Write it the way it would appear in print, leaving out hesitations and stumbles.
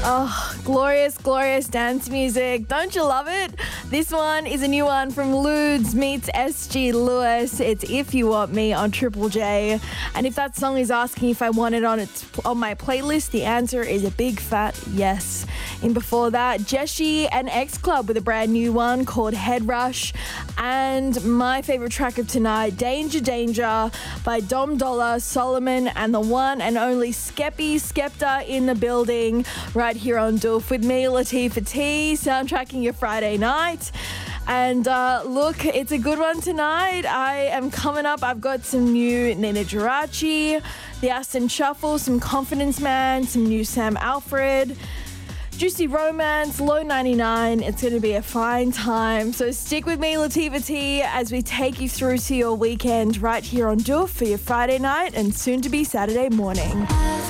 Oh, glorious, glorious dance music. Don't you love it? This one is a new one from Ludes meets SG Lewis. It's If You Want Me on Triple J. And if that song is asking if I want it on my playlist, the answer is a big fat yes. And before that, Jessie and X Club with a brand new one called Head Rush. And my favorite track of tonight, Danger Danger by Dom Dollar, Solomon, and the one and only Skepta in the building right here on Doof with me, Latifah T, soundtracking your Friday night. And look, it's a good one tonight. I am coming up. I've got some new Nina Geraci, the Aston Shuffle, some Confidence Man, some new Sam Alfred, Juicy Romance, Low 99. It's going to be a fine time. So stick with me, Latifah T, as we take you through to your weekend right here on Doof for your Friday night and soon to be Saturday morning.